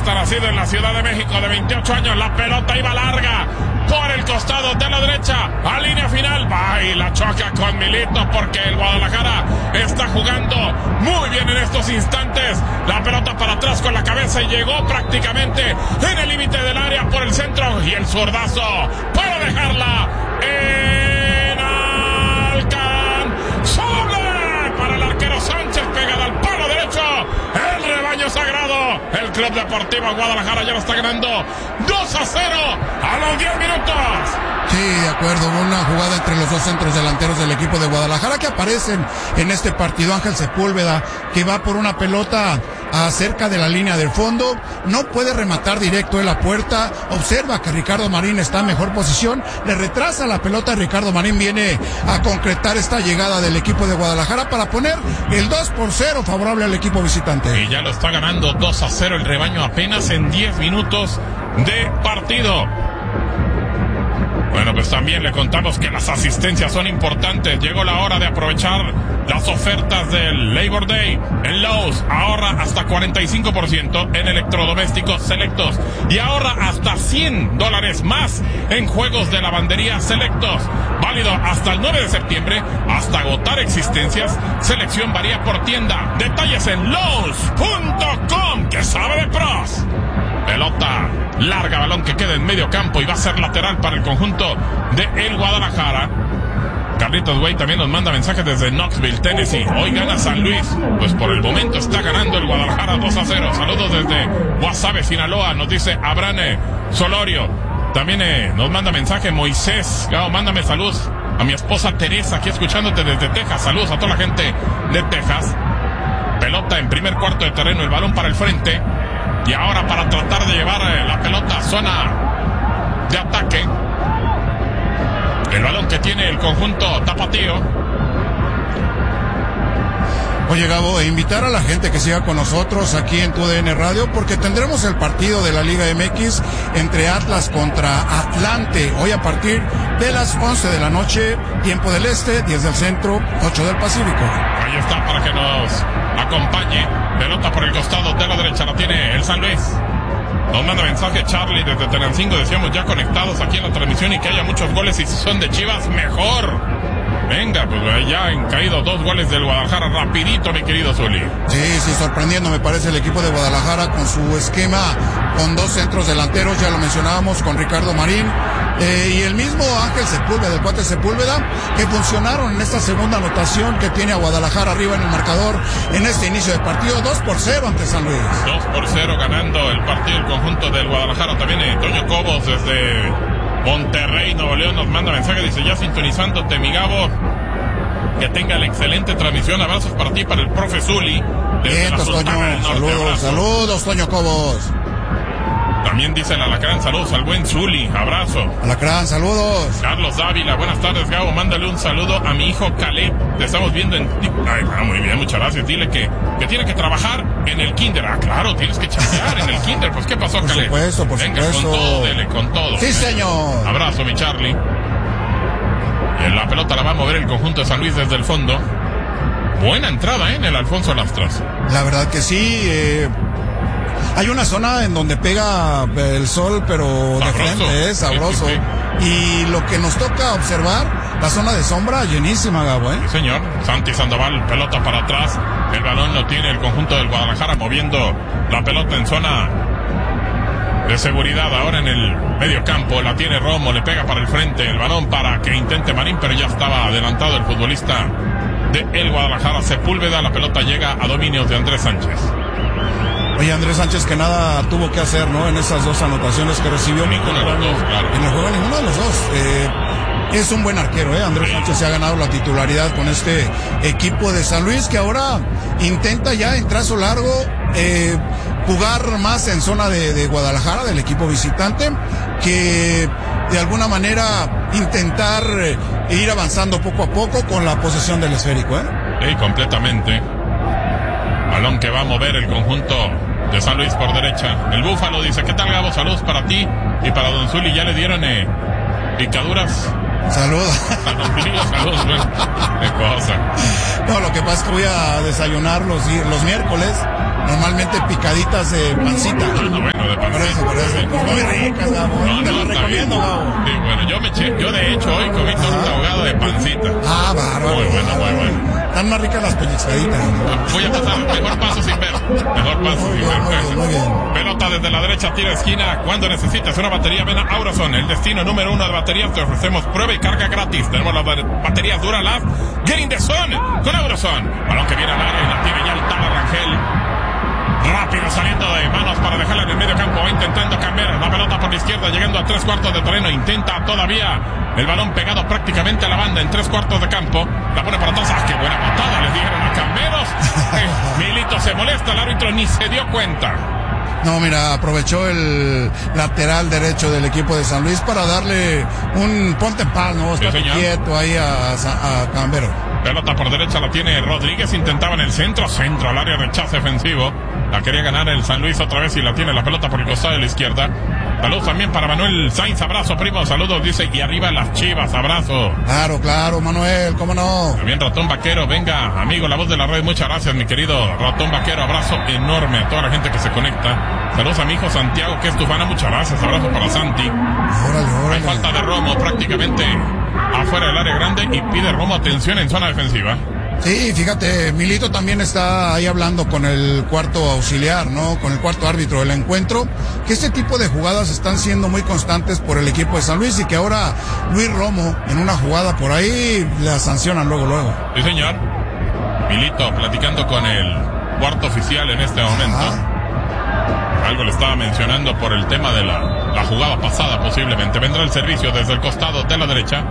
futbolista nacido en la Ciudad de México de 28 años. La pelota iba larga por el costado de la derecha a línea final. Va y la choca con Milito porque el Guadalajara está jugando muy bien en estos instantes. La pelota para atrás con la cabeza y llegó prácticamente en el límite del área por el centro. Y el zurdazo para dejarla en alcanzable para el arquero Sánchez, pegada al palo derecho. El rebaño sagrado, el Club Deportivo Guadalajara ya lo está ganando 2-0 a los 10 minutos. Sí, de acuerdo, una jugada entre los dos centros delanteros del equipo de Guadalajara que aparecen en este partido. Ángel Sepúlveda, que va por una pelota cerca de la línea del fondo, no puede rematar directo en la puerta, observa que Ricardo Marín está en mejor posición, le retrasa la pelota, Ricardo Marín viene a concretar esta llegada del equipo de Guadalajara para poner el 2-0 favorable al equipo visitante. Y ya lo está ganando 2-0 el rebaño apenas en 10 minutos de partido. Bueno, pues también le contamos que las asistencias son importantes. Llegó la hora de aprovechar las ofertas del Labor Day en Lowe's. Ahorra hasta 45% en electrodomésticos selectos y ahorra hasta $100 más en juegos de lavandería selectos. Válido hasta el 9 de septiembre, hasta agotar existencias. Selección varía por tienda. Detalles en Lowe's.com, que sabe de pros. Pelota larga, balón que queda en medio campo y va a ser lateral para el conjunto de el Guadalajara. Carlitos Güey también nos manda mensajes desde Knoxville, Tennessee. Hoy gana San Luis. Pues por el momento está ganando el Guadalajara 2-0. Saludos desde Guasave, Sinaloa, nos dice Abrane Solorio. También nos manda mensaje Moisés. Gao, mándame saludos a mi esposa Teresa, aquí escuchándote desde Texas. Saludos a toda la gente de Texas. Pelota en primer cuarto de terreno, el balón para el frente. Y ahora para tratar de llevar la pelota a zona de ataque. El balón que tiene el conjunto tapatío. Oye, Gabo, invitar a la gente que siga con nosotros aquí en TUDN Radio, porque tendremos el partido de la Liga MX entre Atlas contra Atlante, hoy a partir de las 11 de la noche, tiempo del este, 10 del centro, 8 del Pacífico. Ahí está para que nos acompañe. Pelota por el costado de la derecha, la tiene el San Luis. Nos manda mensaje Charlie desde Tenancingo, decíamos ya conectados aquí en la transmisión y que haya muchos goles, y si son de Chivas, mejor. Venga, pues ya han caído 2 goles del Guadalajara rapidito, mi querido Zuli. Sí, sorprendiendo me parece el equipo de Guadalajara con su esquema, con 2 centros delanteros, ya lo mencionábamos, con Ricardo Marín y el mismo Ángel Sepúlveda, el cuate Sepúlveda, que funcionaron en esta segunda anotación que tiene a Guadalajara arriba en el marcador en este inicio de partido, 2-0 ante San Luis. 2-0 ganando el partido el conjunto del Guadalajara. También Toño Cobos desde Monterrey, Nuevo León, nos manda mensaje, dice ya sintonizándote, mi Gabo, que tenga la excelente transmisión. Abrazos para ti, para el profe Zuli. Bien, Toño, saludos, Toño Cobos. También dice el Alacrán, saludos al buen Zuli, abrazo. Alacrán, saludos. Carlos Dávila, buenas tardes, Gabo, mándale un saludo a mi hijo Caleb, te estamos viendo en... Ay, muy bien, muchas gracias, dile que tiene que trabajar en el kinder. Ah, claro, tienes que chambear en el kinder, pues ¿qué pasó, Caleb? Por supuesto. Venga, con todo, dele, con todo. Sí, señor. Abrazo, mi Charlie. Y en la pelota la va a mover el conjunto de San Luis desde el fondo. Buena entrada, en el Alfonso Lastras. La verdad que sí, hay una zona en donde pega el sol, pero sabroso, de frente, es sabroso. Sí. Y lo que nos toca observar, la zona de sombra llenísima, Gabo, Sí, señor. Santi Sandoval, pelota para atrás. El balón lo tiene el conjunto del Guadalajara, moviendo la pelota en zona de seguridad. Ahora en el medio campo la tiene Romo, le pega para el frente. El balón para que intente Marín, pero ya estaba adelantado el futbolista de el Guadalajara, Sepúlveda. La pelota llega a dominios de Andrés Sánchez. Oye, Andrés Sánchez, que nada tuvo que hacer, ¿no? En esas 2 anotaciones que recibió. Ninguno de los dos, claro. En el juego, ninguno de los dos. Es un buen arquero, Andrés Sánchez se ha ganado la titularidad con este equipo de San Luis, que ahora intenta ya en trazo largo jugar más en zona de Guadalajara, del equipo visitante, que de alguna manera intentar ir avanzando poco a poco con la posesión del esférico, Sí, completamente. Balón que va a mover el conjunto de San Luis por derecha. El Búfalo dice, ¿qué tal, Gabo? Saludos para ti y para Don Zuli. Ya le dieron picaduras. Saludos. Saludos, bueno, qué cosa. No, lo que pasa es que voy a desayunar los miércoles, normalmente picaditas de pancita. Bueno, Muy ricas, Gabo. Te las recomiendo, Gabo. Sí, bueno, yo de hecho hoy comí torta ahogada de pancita. Bárbaro. Muy bueno. Están más ricas las pellizcaditas. Voy a pasar, mejor paso sin ver. Muy bien. Pelota desde la derecha, tira esquina. Cuando necesitas una batería, ven a Auroson, el destino número 1 de baterías. Te ofrecemos prueba y carga gratis. Tenemos las baterías Duralast Get in the Zone con Auroson. Balón que viene al área y la tiene ya el Tala Rangel. Rápido saliendo de manos para dejarla en el medio campo. Va intentando cambiar la pelota por la izquierda, llegando a 3/4 de terreno. Intenta todavía el balón pegado prácticamente a la banda en 3/4 de campo. La pone para atrás. ¡Qué buena patada! Les dijeron a Camberos. Milito se molesta, el árbitro ni se dio cuenta. No, mira, aprovechó el lateral derecho del equipo de San Luis para darle un ponte en paz, ¿no? Está quieto ahí a Cambero. Pelota por derecha la tiene Rodríguez, intentaba en el centro al área, rechazo defensivo. La quería ganar el San Luis otra vez y la tiene la pelota por el costado de la izquierda. Saludos también para Manuel Sainz, abrazo primo, saludos, dice, y arriba las Chivas, abrazo. Claro, Manuel, cómo no. También Ratón Vaquero, venga, amigo, la voz de la red, muchas gracias, mi querido Ratón Vaquero, abrazo enorme a toda la gente que se conecta. Saludos a mi hijo Santiago, que es tufana, muchas gracias, abrazo para Santi. Órale. Hay falta de Romo prácticamente afuera del área grande y pide Romo atención en zona defensiva. Sí, fíjate, Milito también está ahí hablando con el cuarto auxiliar, ¿no? Con el cuarto árbitro del encuentro, que este tipo de jugadas están siendo muy constantes por el equipo de San Luis y que ahora Luis Romo, en una jugada por ahí, la sancionan luego. Sí, señor. Milito platicando con el cuarto oficial en este momento. Algo le estaba mencionando por el tema de la jugada pasada, posiblemente. Vendrá el servicio desde el costado de la derecha.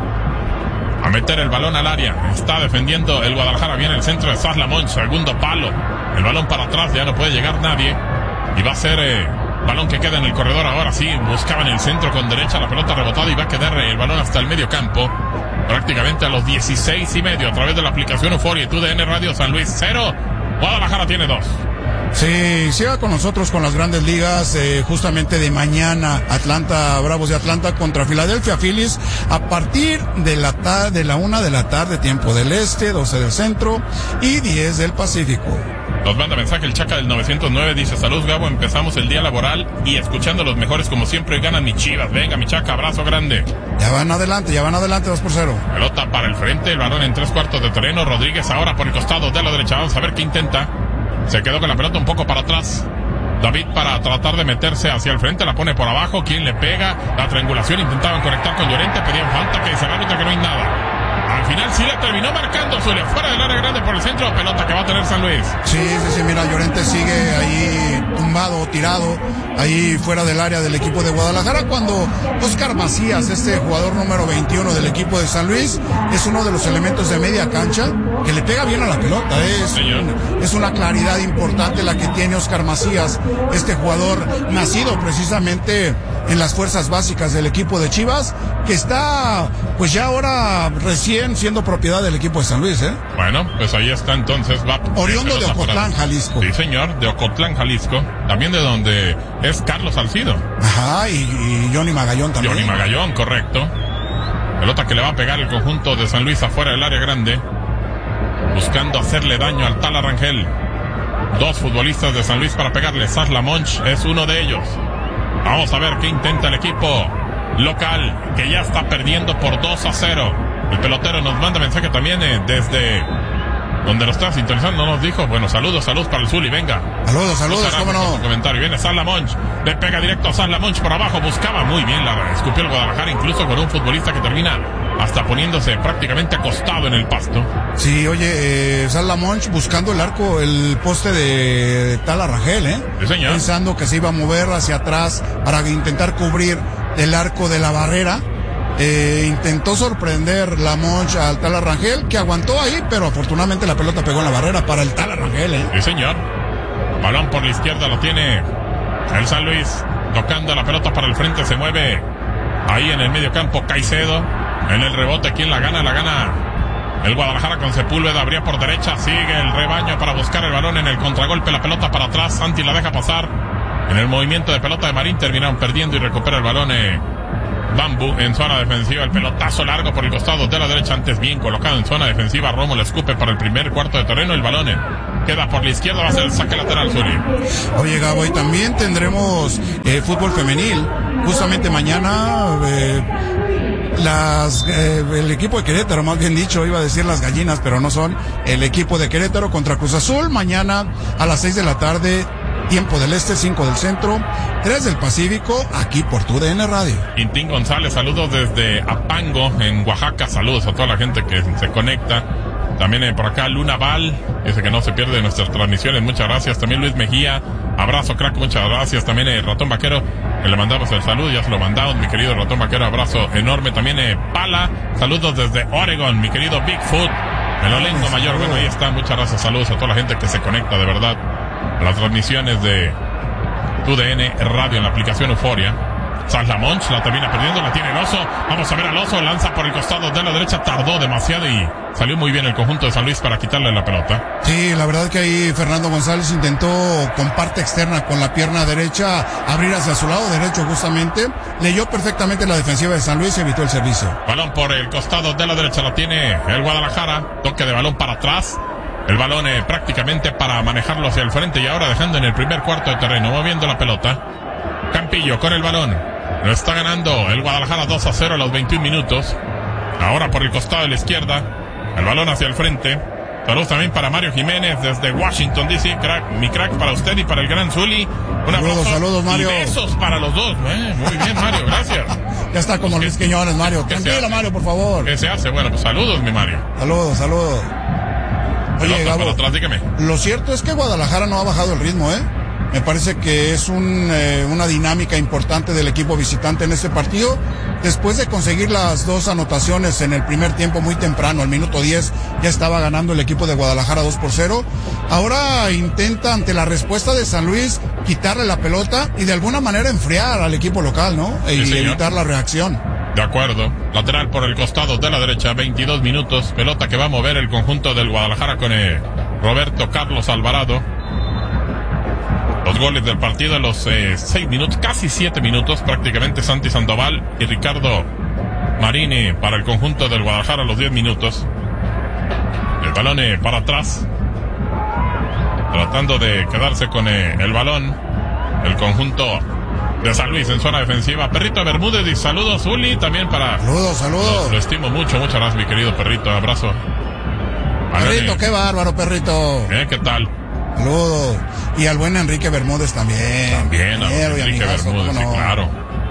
A meter el balón al área. Está defendiendo el Guadalajara. Viene el centro de Saslamón. Segundo palo. El balón para atrás. Ya no puede llegar nadie. Y va a ser balón que queda en el corredor. Ahora sí. Buscaban el centro con derecha. La pelota rebotada. Y va a quedar el balón hasta el medio campo. Prácticamente a los 16:30. A través de la aplicación Euforia y TUDN Radio. San Luis 0. Guadalajara tiene 2. Sí, siga con nosotros con las grandes ligas, justamente de mañana, Bravos de Atlanta contra Philadelphia Phillies, a partir de la 1 de la tarde, tiempo del este, 12 del centro y 10 del Pacífico. Nos manda mensaje el Chaca del 909, dice, salud Gabo, empezamos el día laboral y escuchando los mejores como siempre, ganan mis Chivas. Venga mi Chaca, abrazo grande. Ya van adelante, 2-0. Pelota para el frente, el balón en 3/4 de terreno, Rodríguez ahora por el costado de la derecha, vamos a ver qué intenta. Se quedó con la pelota un poco para atrás. David para tratar de meterse hacia el frente, la pone por abajo. ¿Quién le pega? La triangulación, intentaban conectar con Llorente, pedían falta, que dice el árbitro que no hay nada. Al final sí le terminó marcando Zulia, fuera del área grande por el centro, pelota que va a tener San Luis. Sí, mira, Llorente sigue ahí tumbado, tirado, ahí fuera del área del equipo de Guadalajara, cuando Oscar Macías, este jugador número 21 del equipo de San Luis, es uno de los elementos de media cancha que le pega bien a la pelota. Es una claridad importante la que tiene Oscar Macías, este jugador nacido precisamente en las fuerzas básicas del equipo de Chivas, que está pues ya ahora recién siendo propiedad del equipo de San Luis, Bueno, pues ahí está entonces. Oriundo de Ocotlán, Jalisco. Sí, señor, de Ocotlán, Jalisco. También de donde es Carlos Salcido. Ajá, y Johnny Magallón también. Johnny Magallón, correcto. Pelota que le va a pegar el conjunto de San Luis afuera del área grande, buscando hacerle daño al Tala Rangel. 2 futbolistas de San Luis para pegarle. Saslamón es uno de ellos. Vamos a ver qué intenta el equipo local, que ya está perdiendo por 2-0. El pelotero nos manda mensaje también desde donde lo está sintonizando. Nos dijo, bueno, saludos para el Zuli, venga. Saludos, cómo no. Comentario. Viene Saslamón, le pega directo a Saslamón por abajo, buscaba muy bien, la escupió el Guadalajara, incluso con un futbolista que termina hasta poniéndose prácticamente acostado en el pasto. Sí, oye, Saslamón buscando el poste de Tala Rangel, Sí, señor. Pensando que se iba a mover hacia atrás para intentar cubrir el arco de la barrera. Intentó sorprender la Monch al Tala Rangel, que aguantó ahí, pero afortunadamente la pelota pegó en la barrera para el Tala Rangel, Sí, señor. Balón por la izquierda lo tiene el San Luis, tocando la pelota para el frente, se mueve ahí en el medio campo Caicedo. En el rebote, ¿quién la gana? La gana el Guadalajara con Sepúlveda, abría por derecha, sigue el rebaño para buscar el balón en el contragolpe, la pelota para atrás, Santi la deja pasar. En el movimiento de pelota de Marín terminaron perdiendo y recupera el balón Bambu en zona defensiva, el pelotazo largo por el costado de la derecha, antes bien colocado en zona defensiva, Romo le escupe para el primer cuarto de terreno, el balón queda por la izquierda, va a ser el saque lateral, Zuli. Oye, Gabo, y también tendremos fútbol femenil. Justamente mañana el equipo de Querétaro, más bien dicho, iba a decir las gallinas, pero no son, el equipo de Querétaro contra Cruz Azul, mañana a las 6 de la tarde, tiempo del este, 5 del centro, 3 del Pacífico, aquí por TUDN Radio. Quintín González, saludos desde Apango, en Oaxaca, saludos a toda la gente que se conecta. También por acá Luna Val, dice que no se pierde nuestras transmisiones, muchas gracias. También Luis Mejía, abrazo crack, muchas gracias. También Ratón Vaquero, que le mandamos el saludo, ya se lo mandamos, mi querido Ratón Vaquero, abrazo enorme. También Pala, saludos desde Oregon, mi querido Bigfoot, Melolengo Mayor, bueno, ahí está, muchas gracias, saludos a toda la gente que se conecta de verdad a las transmisiones de TUDN Radio en la aplicación Euforia. Sallamons la termina perdiendo, la tiene el Oso, vamos a ver al Oso, lanza por el costado de la derecha, tardó demasiado y salió muy bien el conjunto de San Luis para quitarle la pelota. Sí, la verdad que ahí Fernando González intentó con parte externa, con la pierna derecha, abrir hacia su lado derecho justamente, leyó perfectamente la defensiva de San Luis y evitó el servicio. Balón por el costado de la derecha, la tiene el Guadalajara, toque de balón para atrás, el balón prácticamente para manejarlo hacia el frente y ahora dejando en el primer cuarto de terreno, moviendo la pelota. Campillo con el balón. Lo está ganando el Guadalajara 2-0 a los 21 minutos. Ahora por el costado de la izquierda. El balón hacia el frente. Saludos también para Mario Jiménez desde Washington DC. Crack, mi crack para usted y para el gran Zuli. Un abrazo. Saludos, Mario. Y besos para los dos. Muy bien, Mario, gracias. Ya está como Luis Quiñones, Mario. Tranquilo, Mario, por favor. ¿Qué se hace? Bueno, pues saludos, mi Mario. Saludos. Oye, Gabo, atrás, dígame. Lo cierto es que Guadalajara no ha bajado el ritmo, Me parece que es una dinámica importante del equipo visitante en este partido. Después de conseguir las 2 anotaciones en el primer tiempo muy temprano, al minuto 10, ya estaba ganando el equipo de Guadalajara 2-0. Ahora intenta, ante la respuesta de San Luis, quitarle la pelota y de alguna manera enfriar al equipo local, ¿no? Y evitar la reacción. De acuerdo. Lateral por el costado de la derecha, 22 minutos. Pelota que va a mover el conjunto del Guadalajara con Roberto Carlos Alvarado. Los goles del partido a los 6 minutos, casi 7 minutos, prácticamente Santi Sandoval y Ricardo Marini para el conjunto del Guadalajara a los 10 minutos. El balón para atrás, tratando de quedarse con el balón, el conjunto de San Luis en zona defensiva. Perrito Bermúdez y saludos, Zuli, también para... Saludos. Lo estimo mucho, muchas gracias, mi querido Perrito, abrazo. Perrito, qué bárbaro, Perrito. ¿Qué tal? Saludos. Y al buen Enrique Bermúdez también. También, a Enrique Bermúdez, sí, claro.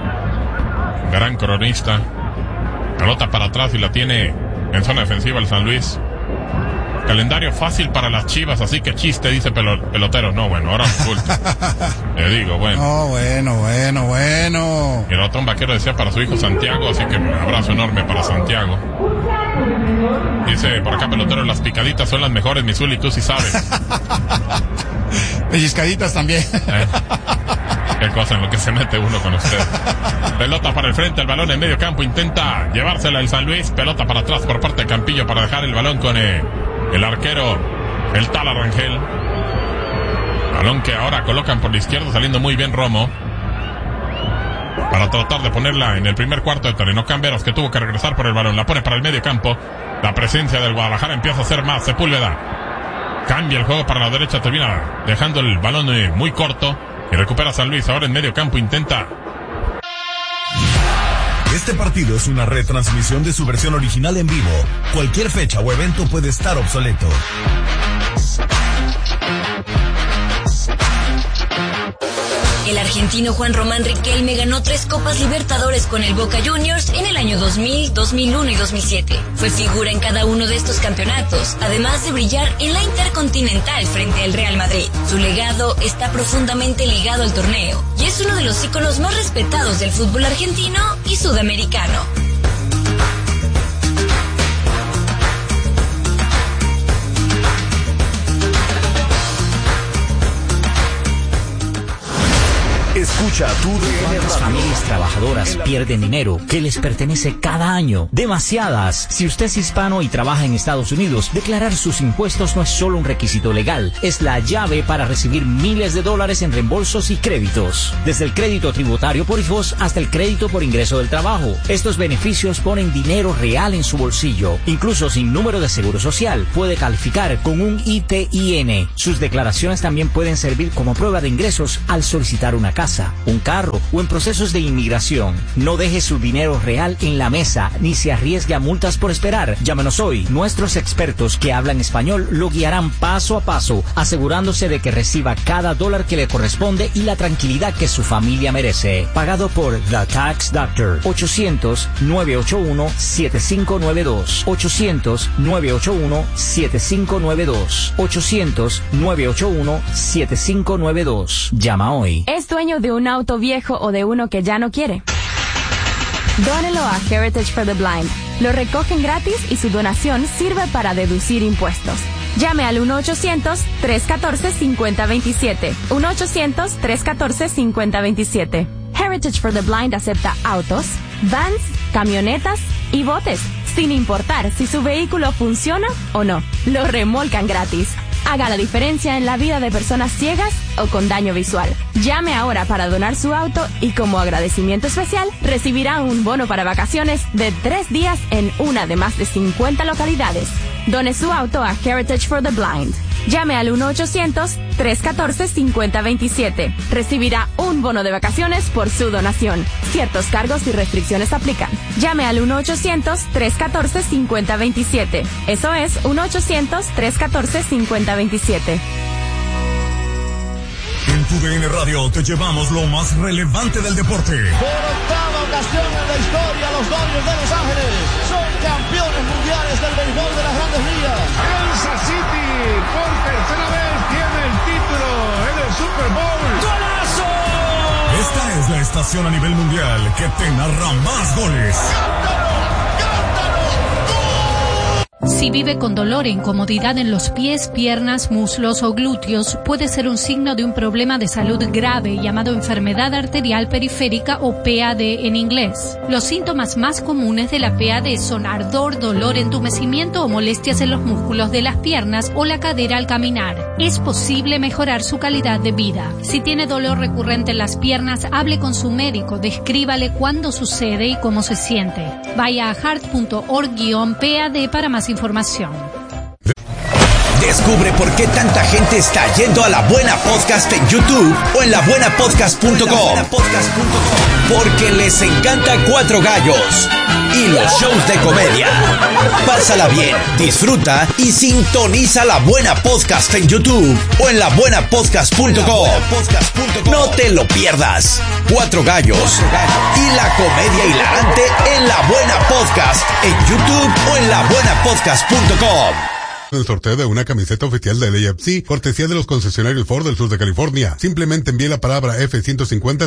Gran cronista. Pelota para atrás y la tiene en zona defensiva el San Luis. Calendario fácil para las Chivas, así que chiste, dice pelotero. No, bueno, ahora oculto. Le digo, bueno. No, bueno. Y el Ratón Vaquero decía para su hijo Santiago, así que un abrazo enorme para Santiago. Dice por acá pelotero, las picaditas son las mejores, mi Zuli, tú sí sabes. Pellizcaditas también. Qué cosa en lo que se mete uno con usted. Pelota para el frente, el balón en medio campo, intenta llevársela el San Luis. Pelota para atrás por parte de Campillo para dejar el balón con el arquero, el Tala Rangel. Balón que ahora colocan por la izquierda, saliendo muy bien Romo, para tratar de ponerla en el primer cuarto de terreno. Camberos, que tuvo que regresar por el balón, la pone para el medio campo. La presencia del Guadalajara empieza a ser más. Sepúlveda cambia el juego para la derecha, termina dejando el balón muy corto y recupera San Luis. Ahora en medio campo intenta. Este partido es una retransmisión de su versión original en vivo. Cualquier fecha o evento puede estar obsoleto. El argentino Juan Román Riquelme ganó 3 Copas Libertadores con el Boca Juniors en el año 2000, 2001 y 2007. Fue figura en cada uno de estos campeonatos, además de brillar en la Intercontinental frente al Real Madrid. Su legado está profundamente ligado al torneo y es uno de los íconos más respetados del fútbol argentino y sudamericano. Escucha tu DN ¿Cuántas familias trabajadoras pierden dinero que les pertenece cada año? Demasiadas. Si usted es hispano y trabaja en Estados Unidos, declarar sus impuestos no es solo un requisito legal, es la llave para recibir miles de dólares en reembolsos y créditos. Desde el crédito tributario por hijos hasta el crédito por ingreso del trabajo. Estos beneficios ponen dinero real en su bolsillo. Incluso sin número de seguro social, puede calificar con un ITIN. Sus declaraciones también pueden servir como prueba de ingresos al solicitar una casa, un carro o en procesos de inmigración. No deje su dinero real en la mesa ni se arriesgue a multas por esperar. Llámenos hoy. Nuestros expertos que hablan español lo guiarán paso a paso, asegurándose de que reciba cada dólar que le corresponde y la tranquilidad que su familia merece. Pagado por The Tax Doctor. 800-981-7592. 800-981-7592. 800-981-7592. Llama hoy. ¿Es dueño de un auto viejo o de uno que ya no quiere? Dónelo a Heritage for the Blind. Lo recogen gratis y su donación sirve para deducir impuestos. Llame al 1-800-314-5027. 1-800-314-5027. Heritage for the Blind acepta autos, vans, camionetas y botes, sin importar si su vehículo funciona o no. Lo remolcan gratis. Haga la diferencia en la vida de personas ciegas o con daño visual. Llame ahora para donar su auto y como agradecimiento especial recibirá un bono para vacaciones de 3 días en una de más de 50 localidades. Done su auto a Heritage for the Blind. Llame al 1-800-314-5027. Recibirá un bono de vacaciones por su donación. Ciertos cargos y restricciones aplican. Llame al 1-800-314-5027. Eso es 1-800-314-5027. En tu DN Radio te llevamos lo más relevante del deporte. Por octava ocasión en la historia, los Dodgers de Los Ángeles son campeones mundiales del béisbol de las Grandes Ligas. Kansas City por tercera vez tiene el título en el Super Bowl. ¡Golazo! Esta es la estación a nivel mundial que te narra más goles. Si vive con dolor e incomodidad en los pies, piernas, muslos o glúteos, puede ser un signo de un problema de salud grave llamado enfermedad arterial periférica o PAD en inglés. Los síntomas más comunes de la PAD son ardor, dolor, entumecimiento o molestias en los músculos de las piernas o la cadera al caminar. Es posible mejorar su calidad de vida. Si tiene dolor recurrente en las piernas, hable con su médico, descríbale cuándo sucede y cómo se siente. Vaya a heart.org/PAD para más información. Descubre por qué tanta gente está yendo a La Buena Podcast en YouTube o en labuenapodcast.com. Porque les encanta Cuatro Gallos y los shows de comedia. Pásala bien, disfruta y sintoniza La Buena Podcast en YouTube o en labuenapodcast.com. No te lo pierdas. Cuatro Gallos y la comedia hilarante en La Buena Podcast en YouTube o en labuenapodcast.com. El sorteo de una camiseta oficial del AFC, cortesía de los concesionarios Ford del sur de California. Simplemente envíe la palabra F-150 al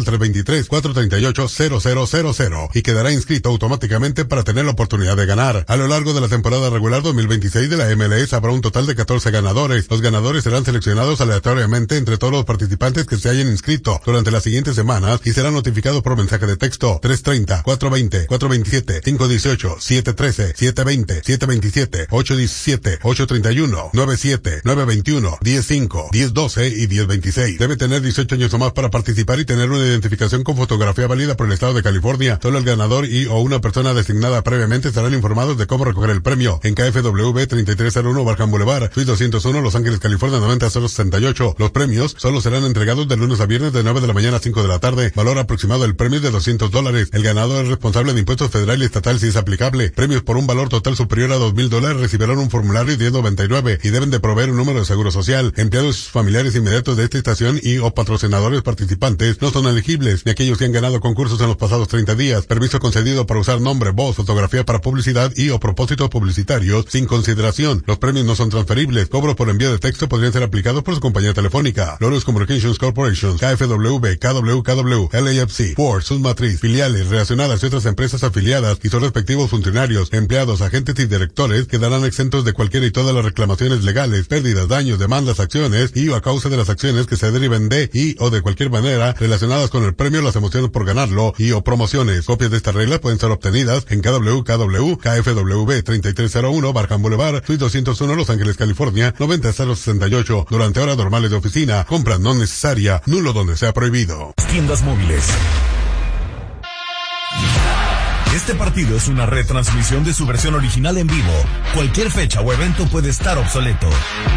323-438-0000 y quedará inscrito automáticamente para tener la oportunidad de ganar. A lo largo de la temporada regular 2026 de la MLS habrá un total de 14 ganadores. Los ganadores serán seleccionados aleatoriamente entre todos los participantes que se hayan inscrito durante las siguientes semanas y serán notificados por mensaje de texto 330-420-427, 518-713, 720, 727, 817, 831, 97, 921, 105, 1012 y 1026. Debe tener 18 años o más para participar y tener una identificación con fotografía válida por el estado de California. Solo el ganador y o una persona designada previamente estarán informados de cómo recoger el premio en KFW 3301 Barham Boulevard, Suite 201, Los Ángeles, California 90068. Los premios solo serán entregados de lunes a viernes de 9 de la mañana a 5 de la tarde. Valor aproximado del premio es de $200. El ganador es responsable de impuestos federal y estatal si es aplicable. Premios por un valor total superior a $2,000 recibirán un formulario 1099 y deben de proveer un número de seguro social. Empleados familiares inmediatos de esta estación y o patrocinadores participantes no son elegibles, ni aquellos que han ganado concursos en los pasados 30 días. Permiso concedido para usar nombre, voz, fotografía para publicidad y o propósitos publicitarios sin consideración. Los premios no son transferibles. Cobros por envío de texto podrían ser aplicados por su compañía telefónica. Lotus Communications Corporation, KFW, KWKW, LAFC, Ford, sus matriz, filiales, relacionadas y otras empresas afiliadas y sus respectivos funcionarios, empleados, agentes y directores quedarán exentos de cualquier y toda todas las reclamaciones legales, pérdidas, daños, demandas, acciones y o a causa de las acciones que se deriven de y o de cualquier manera relacionadas con el premio, las emociones por ganarlo y o promociones. Copias de estas reglas pueden ser obtenidas en KW KFW 3301 Barham Boulevard, Suite 201, Los Ángeles, California, 90068. Durante horas normales de oficina. Compra no necesaria, nulo donde sea prohibido. Tiendas móviles. Este partido es una retransmisión de su versión original en vivo. Cualquier fecha o evento puede estar obsoleto.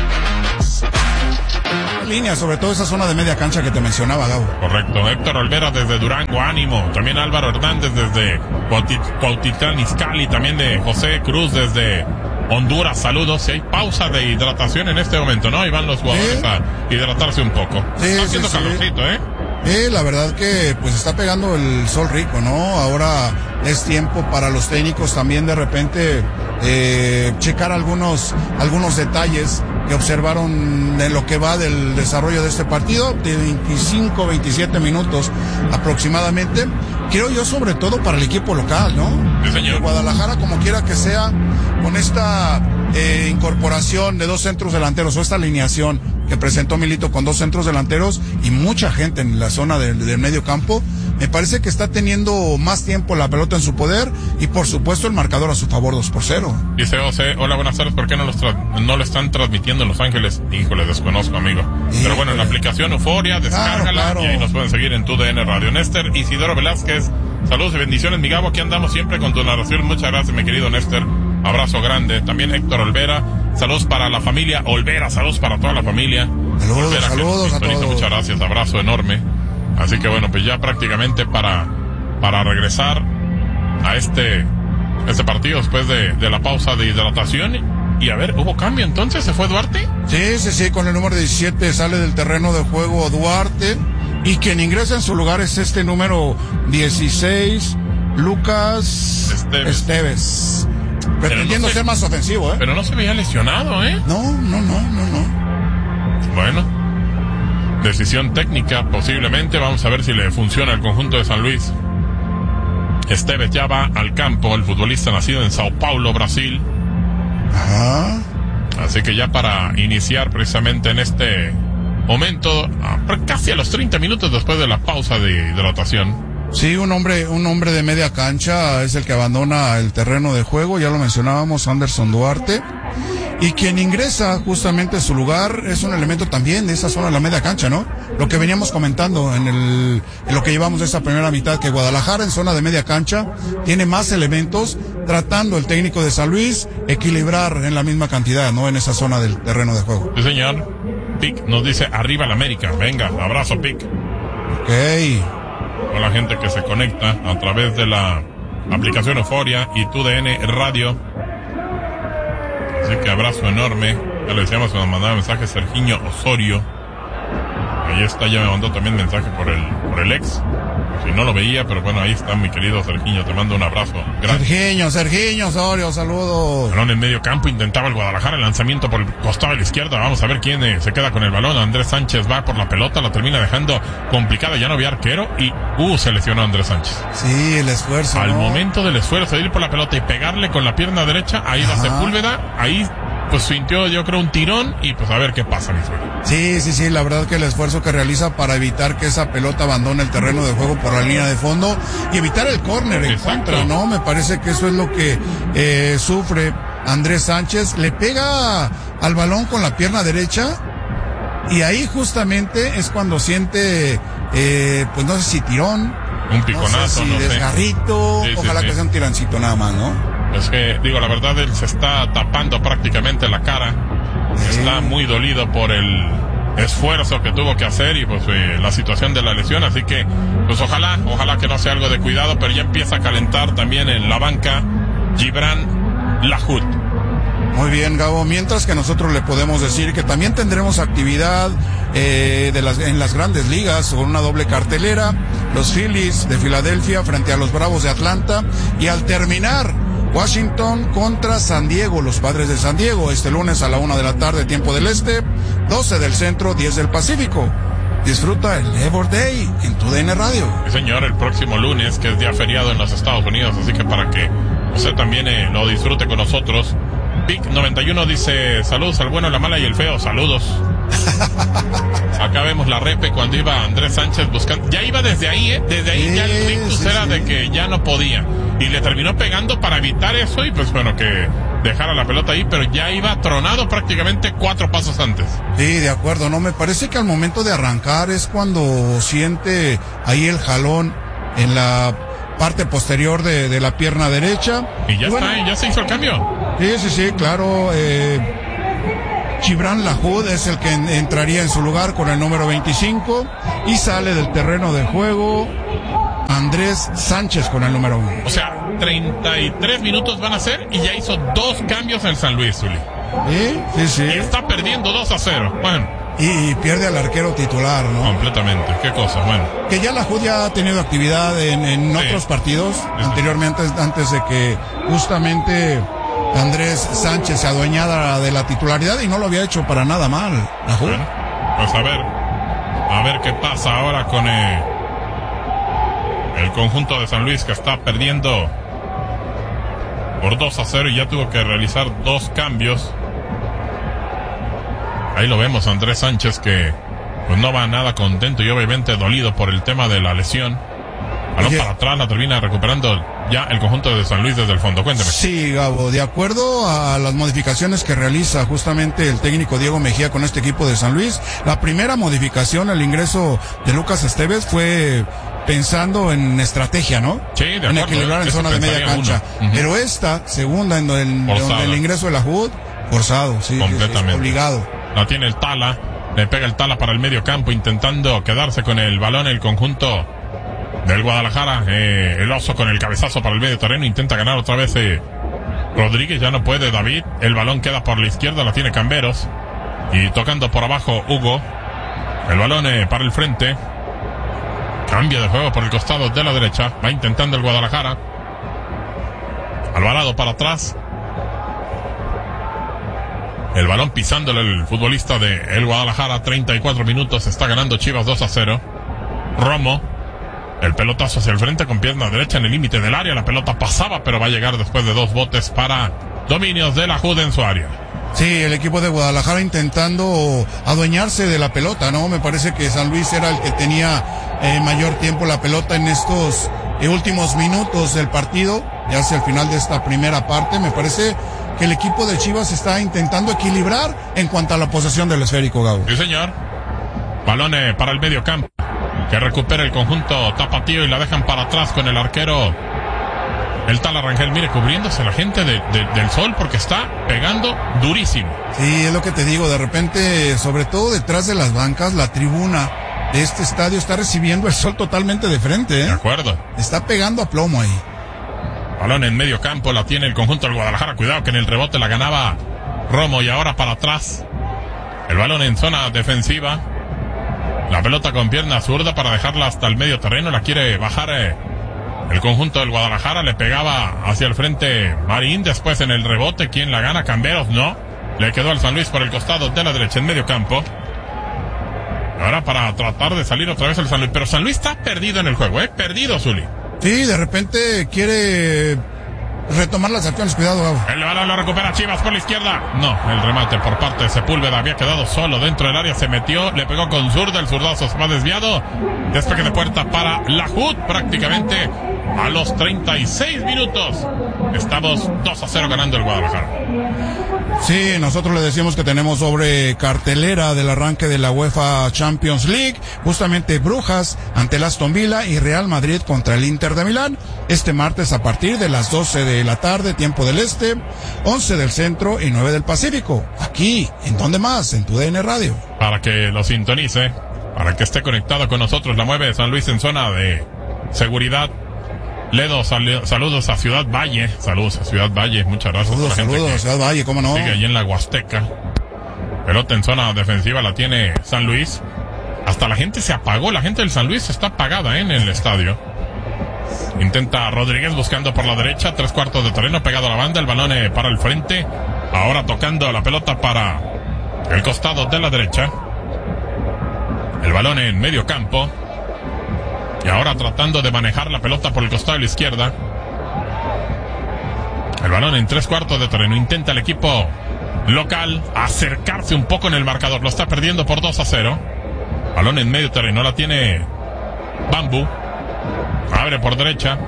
Línea, sobre todo esa zona de media cancha que te mencionaba, Gabo. Correcto. Héctor Olvera desde Durango, ánimo. También Álvaro Hernández desde Cuautitlán Izcalli, también de José Cruz desde Honduras, saludos. Si hay pausa de hidratación en este momento, ¿no? Y van los jugadores a hidratarse un poco. Está haciendo calorcito, La verdad que pues está pegando el sol rico, ¿no? Ahora es tiempo para los técnicos también de repente checar algunos detalles que observaron en lo que va del desarrollo de este partido, de 25, 27 minutos aproximadamente. Creo yo sobre todo para el equipo local, ¿no? Sí, señor. De Guadalajara, como quiera que sea, con esta incorporación de dos centros delanteros o esta alineación que presentó Milito con dos centros delanteros y mucha gente en la zona del medio campo, me parece que está teniendo más tiempo la pelota en su poder y por supuesto el marcador a su favor 2-0. Dice José, hola, buenas tardes, ¿por qué no lo están transmitiendo en Los Ángeles? Híjole, desconozco, amigo. Pero bueno, en la aplicación Euforia, descárgala, claro. Y ahí nos pueden seguir en TUDN Radio. Néstor Isidoro Velázquez, saludos y bendiciones, mi Gabo, aquí andamos siempre con tu narración, muchas gracias, mi querido Néstor, abrazo grande. También Héctor Olvera, saludos para la familia Olvera, saludos para toda la familia. Saludos a todos. Muchas gracias, abrazo enorme. Así que bueno, pues ya prácticamente para regresar a este partido después de la pausa de hidratación. Y a ver, ¿hubo cambio entonces? ¿Se fue Duarte? Sí, con el número 17 sale del terreno de juego Duarte. Y quien ingresa en su lugar es este número 16, Lucas Esteves. Pretendiendo ser más ofensivo, Pero no se veía lesionado, No. Bueno, decisión técnica posiblemente, vamos a ver si le funciona al conjunto de San Luis. Esteves ya va al campo, el futbolista nacido en Sao Paulo, Brasil. Ajá. Así que ya para iniciar precisamente en este momento, casi a los 30 minutos después de la pausa de hidratación. Sí, un hombre de media cancha es el que abandona el terreno de juego, ya lo mencionábamos, Anderson Duarte. Y quien ingresa justamente a su lugar es un elemento también de esa zona de la media cancha, ¿no? Lo que veníamos comentando en lo que llevamos de esta primera mitad, que Guadalajara en zona de media cancha tiene más elementos, tratando el técnico de San Luis equilibrar en la misma cantidad, ¿no? En esa zona del terreno de juego. Sí, señor. Pic nos dice, arriba la América. Venga, abrazo, Pic. Ok. Con la gente que se conecta a través de la aplicación Euforia y TUDN Radio. Así que abrazo enorme. Ya le decíamos que nos mandaba mensaje Sergiño Osorio. Ahí está, ya me mandó también mensaje por el ex. Si no lo veía, pero bueno, ahí está mi querido Sergiño, te mando un abrazo. Gracias. Sergiño Osorio, saludos. Balón en medio campo, intentaba el Guadalajara el lanzamiento por el costado de la izquierda. Vamos a ver quién se queda con el balón. Andrés Sánchez va por la pelota, la termina dejando complicada, ya no había arquero y se lesionó Andrés Sánchez. Sí, el esfuerzo. Al momento del esfuerzo de ir por la pelota y pegarle con la pierna derecha, ahí va Sepúlveda, ahí pues sintió yo creo un tirón y pues a ver qué pasa, mi suegro. Sí, la verdad que el esfuerzo que realiza para evitar que esa pelota abandone el terreno de juego por la línea de fondo y evitar el córner en contra, ¿no? Me parece que eso es lo que sufre Andrés Sánchez. Le pega al balón con la pierna derecha y ahí justamente es cuando siente, pues no sé si tirón, un piconazo, no sé, desgarrito, sí, ojalá que sea un tirancito nada más, ¿no? Es que, digo, la verdad, él se está tapando prácticamente la cara. Está muy dolido por el esfuerzo que tuvo que hacer y pues la situación de la lesión. Así que, pues ojalá que no sea algo de cuidado, pero ya empieza a calentar también en la banca Gibran Lahoud. Muy bien, Gabo. Mientras que nosotros le podemos decir que también tendremos actividad en las grandes ligas con una doble cartelera. Los Phillies de Filadelfia frente a los Bravos de Atlanta. Y al terminar, Washington contra San Diego, los Padres de San Diego, este lunes a la 1 de la tarde, tiempo del este, 12 del centro, 10 del Pacífico. Disfruta el Labor Day en TUDN Radio. Sí, señor, el próximo lunes, que es día feriado en los Estados Unidos, así que para que usted también lo disfrute con nosotros, Vic 91 dice: saludos al bueno, la mala y el feo. Saludos. Acá vemos la repe cuando iba Andrés Sánchez buscando. Ya iba desde ahí, Desde ahí ya el rictus era de que ya no podía. Y le terminó pegando para evitar eso y pues bueno, que dejara la pelota ahí, pero ya iba tronado prácticamente 4 pasos antes. Sí, de acuerdo, no, me parece que al momento de arrancar es cuando siente ahí el jalón en la parte posterior de la pierna derecha. Y ya está, ya se hizo el cambio. Sí, claro. Gibran Lahoud es el que entraría en su lugar con el número 25 y sale del terreno de juego Andrés Sánchez con el número 1. O sea, 33 minutos van a ser y ya hizo 2 cambios en San Luis, Zuli. Sí. Y está perdiendo 2-0. Bueno. Y pierde al arquero titular, ¿no? Completamente. Qué cosa, bueno. Que ya Lahoud ya ha tenido actividad en otros partidos anteriormente, antes de que justamente Andrés Sánchez se adueñara de la titularidad y no lo había hecho para nada mal, Lahoud. Bueno, pues a ver qué pasa ahora con el conjunto de San Luis, que está perdiendo por 2-0 y ya tuvo que realizar 2 cambios. Ahí lo vemos, Andrés Sánchez, que pues no va nada contento y obviamente dolido por el tema de la lesión. Balón para atrás, la termina recuperando ya el conjunto de San Luis desde el fondo. Cuénteme. Sí, Gabo, de acuerdo a las modificaciones que realiza justamente el técnico Diego Mejía con este equipo de San Luis, la primera modificación, el ingreso de Lucas Esteves, fue pensando en estrategia, ¿no? Sí, de acuerdo. En equilibrar en zona de media cancha. Pero esta, segunda, en el ingreso de Lahoud, forzado, sí. Completamente. Obligado. La tiene el Tala, le pega el Tala para el medio campo, intentando quedarse con el balón el conjunto del Guadalajara. El Oso con el cabezazo para el medio terreno, intenta ganar otra vez Rodríguez, ya no puede David, el balón queda por la izquierda, la tiene Camberos, y tocando por abajo Hugo, el balón para el frente, cambia de juego por el costado de la derecha, va intentando el Guadalajara, Alvarado para atrás, el balón pisándole el futbolista de el Guadalajara. 34 minutos, está ganando Chivas 2-0. Romo, el pelotazo hacia el frente con pierna derecha en el límite del área, la pelota pasaba, pero va a llegar después de 2 botes para dominios de Lahoud en su área. Sí, el equipo de Guadalajara intentando adueñarse de la pelota, ¿no? Me parece que San Luis era el que tenía mayor tiempo la pelota en estos últimos minutos del partido, ya hacia el final de esta primera parte. Me parece que el equipo de Chivas está intentando equilibrar en cuanto a la posesión del esférico, Gabo. Sí, señor. Balón para el medio campo, que recupera el conjunto tapatío y la dejan para atrás con el arquero, el Tala Rangel. Mire, cubriéndose la gente del sol porque está pegando durísimo. Sí, es lo que te digo, de repente, sobre todo detrás de las bancas, la tribuna de este estadio está recibiendo el sol totalmente de frente, ¿eh? De acuerdo. Está pegando a plomo ahí. Balón en medio campo, la tiene el conjunto del Guadalajara. Cuidado que en el rebote la ganaba Romo y ahora para atrás. El balón en zona defensiva. La pelota con pierna zurda para dejarla hasta el medio terreno. La quiere bajar el conjunto del Guadalajara. Le pegaba hacia el frente Marín. Después en el rebote, ¿quién la gana? Camberos, no. Le quedó al San Luis por el costado de la derecha en medio campo. Ahora para tratar de salir otra vez el San Luis. Pero San Luis está perdido en el juego, perdido, Zuli. Sí, de repente quiere retomar las acciones. Cuidado, Gabo. El balón lo recupera Chivas por la izquierda. No, el remate por parte de Sepúlveda. Había quedado solo dentro del área. Se metió, le pegó con zurda. El zurdazo se va desviado. Despegue de puerta para Lahoud. Prácticamente a los 36 minutos. Estamos 2-0 ganando el Guadalajara. Sí, nosotros le decíamos que tenemos sobre cartelera del arranque de la UEFA Champions League, justamente Brujas ante el Aston Villa y Real Madrid contra el Inter de Milán, este martes a partir de las 12 de la tarde, tiempo del este, 11 del centro y 9 del Pacífico. Aquí, ¿en dónde más? En tu DN Radio. Para que lo sintonice, para que esté conectado con nosotros, la mueve San Luis en zona de seguridad. Ledo, saludos a Ciudad Valle. Saludos a Ciudad Valle. Muchas gracias a la gente. Saludos a Ciudad Valle, cómo no. Sigue ahí en la Huasteca. Pelota en zona defensiva la tiene San Luis. Hasta la gente se apagó. La gente del San Luis está apagada en el estadio. Intenta Rodríguez buscando por la derecha. 3/4 de terreno pegado a la banda. El balón para el frente. Ahora tocando la pelota para el costado de la derecha. El balón en medio campo. Y ahora tratando de manejar la pelota por el costado de la izquierda. El balón en 3/4 de terreno. Intenta el equipo local acercarse un poco en el marcador. Lo está perdiendo por 2-0. Balón en medio terreno. La tiene Bambú. Abre por derecha.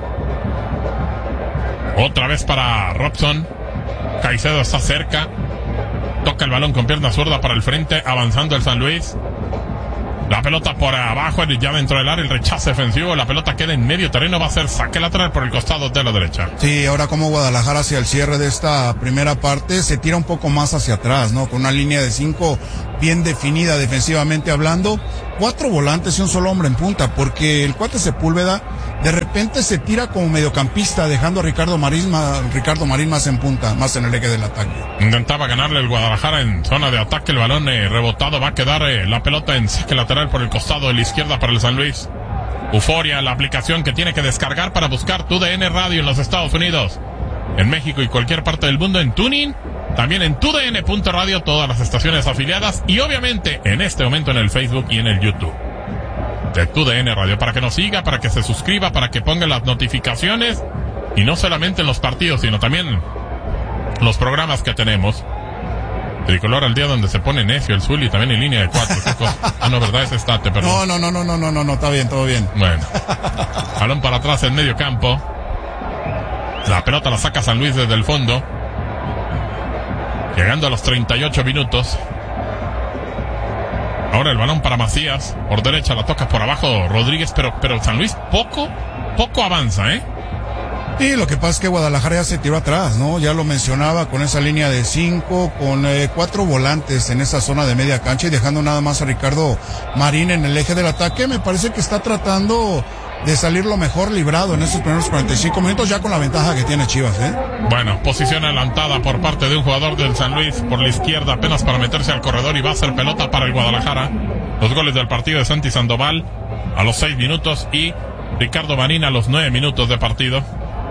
Otra vez para Robson. Caicedo está cerca. Toca el balón con pierna zurda para el frente. Avanzando el San Luis. La pelota por abajo, ya dentro del área, el rechazo defensivo. La pelota queda en medio terreno. Va a ser saque lateral por el costado de la derecha. Sí, ahora como Guadalajara hacia el cierre de esta primera parte se tira un poco más hacia atrás, ¿no? Con una línea de 5 bien definida defensivamente hablando. 4 volantes y un solo hombre en punta, porque el cuate Sepúlveda de repente se tira como mediocampista, dejando a Ricardo Marín más en punta, más en el eje del ataque. Intentaba ganarle el Guadalajara en zona de ataque. El balón rebotado. Va a quedar la pelota en saque lateral por el costado de la izquierda para el San Luis. Euforia, la aplicación que tiene que descargar para buscar TUDN Radio en los Estados Unidos, en México y cualquier parte del mundo, en Tuning, también en TUDN.radio, todas las estaciones afiliadas, y obviamente en este momento en el Facebook y en el YouTube de TUDN Radio, para que nos siga, para que se suscriba, para que ponga las notificaciones, y no solamente en los partidos, sino también los programas que tenemos. Tricolor al día, donde se pone necio el Zuli, también en línea de 4. No, verdad, es estate, perdón. No, está bien, todo bien. Bueno, balón para atrás en medio campo. La pelota la saca San Luis desde el fondo, llegando a los 38 minutos. Ahora el balón para Macías, por derecha, la toca por abajo Rodríguez, pero San Luis poco avanza, ¿eh? Sí, lo que pasa es que Guadalajara ya se tiró atrás, ¿no? Ya lo mencionaba, con esa línea de 5, con 4 volantes en esa zona de media cancha y dejando nada más a Ricardo Marín en el eje del ataque. Me parece que está tratando de salir lo mejor librado en esos primeros 45 minutos, ya con la ventaja que tiene Chivas, ¿eh? Bueno, posición adelantada por parte de un jugador del San Luis por la izquierda, apenas para meterse al corredor, y va a ser pelota para el Guadalajara. Los goles del partido de Santi Sandoval a los 6 minutos y Ricardo Marín a los 9 minutos de partido.